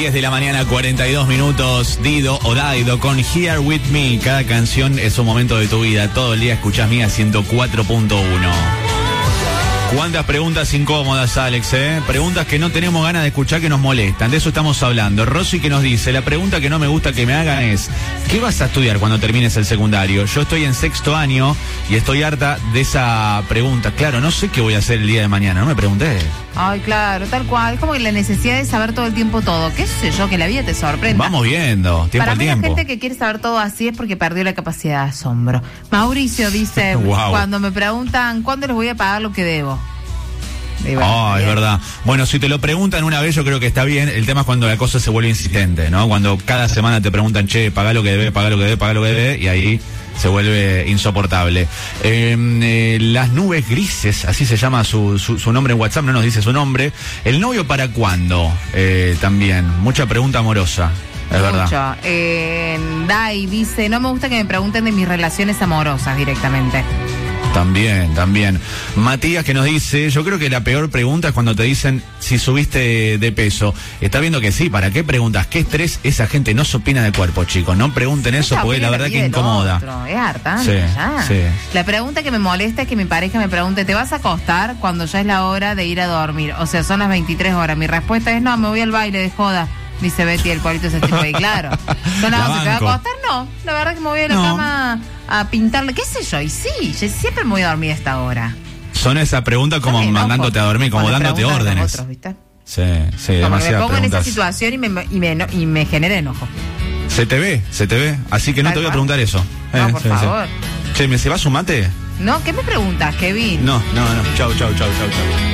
10 de la mañana, 42 minutos. Dido o Daido con Here With Me. Cada canción es un momento de tu vida. Todo el día escuchás Mía 104.1. ¿Cuántas preguntas incómodas, Alex? Preguntas que no tenemos ganas de escuchar, que nos molestan. De eso estamos hablando. Rosy que nos dice, la pregunta que no me gusta que me hagan es, ¿qué vas a estudiar cuando termines el secundario? Yo estoy en 6º año y estoy harta de esa pregunta. Claro, no sé qué voy a hacer el día de mañana, no me pregunté. Ay, claro, tal cual. Es como que la necesidad de saber todo el tiempo todo. ¿Qué sé yo? Que la vida te sorprenda. Vamos viendo, tiempo Para al mí tiempo. la gente que quiere saber todo así es porque perdió la capacidad de asombro. Mauricio dice, Wow. Cuando me preguntan ¿cuándo les voy a pagar lo que debo? Y bueno, Es verdad. Bueno, si te lo preguntan una vez, yo creo que está bien. El tema es cuando la cosa se vuelve insistente, ¿no? Cuando cada semana te preguntan, che, pagá lo que debe, pagá lo que debe, pagá lo que debe, y ahí se vuelve insoportable. Las nubes grises, así se llama su nombre en WhatsApp, no nos dice su nombre. ¿El novio para cuándo? También, mucha pregunta amorosa. Es verdad. Dai dice, no me gusta que me pregunten de mis relaciones amorosas directamente. También. Matías que nos dice, yo creo que la peor pregunta es cuando te dicen si subiste de peso. Está viendo que sí, ¿para qué preguntas? ¿Qué estrés? Esa gente no se opina de cuerpo, chicos. No pregunten eso porque la verdad que incomoda. Es harta. Sí. La pregunta que me molesta es que mi pareja me pregunte, ¿te vas a acostar cuando ya es la hora de ir a dormir? O sea, son las 23 horas. Mi respuesta es, no, me voy al baile de joda. Dice Betty, el cualito ese tipo ahí, claro. Son las 11, ¿te va a acostar? No, la verdad que me voy a la cama a pintarle, qué sé yo, y sí, yo siempre me voy a dormir a esta hora. Son esas preguntas como mandándote a dormir, como dándote órdenes. Otros, ¿viste? Sí, como demasiadas que me pongo preguntas. en esa situación y me genera enojo. Se te ve, así que no te voy a preguntar eso. No, por favor. Che, ¿me se va su mate? No, ¿qué me preguntas, Kevin? No, chau.